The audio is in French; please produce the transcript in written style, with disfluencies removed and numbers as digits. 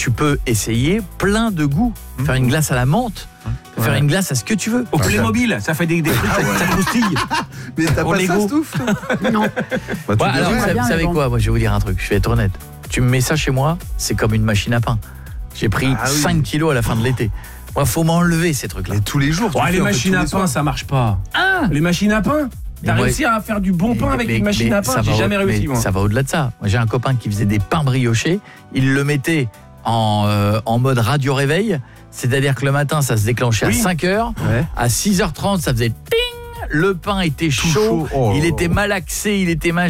tu peux essayer plein de goûts. Faire une glace à la menthe, faire une glace à ce que tu veux. Au Playmobil, ça fait des trucs, ça croustille. Mais t'as pas ça, Stouff? Non. Bah, Alors, vous savez quoi? Moi, je vais vous dire un truc, je vais être honnête. Tu me mets ça chez moi, c'est comme une machine à pain. J'ai pris 5 kilos à la fin de l'été. Moi, faut m'enlever ces trucs-là. Mais tous les jours. Les machines à pain, ça marche pas. Les machines à pain? T'as réussi à faire du bon pain avec une machine à pain? J'ai jamais réussi, moi. Ça va au-delà de ça. Moi, j'ai un copain qui faisait des pains briochés. Il le mettait en mode radio réveil. C'est-à-dire que le matin, ça se déclenchait à 5h. À 6h30, ça faisait ting. Le pain était chaud. Il était malaxé, il était machin.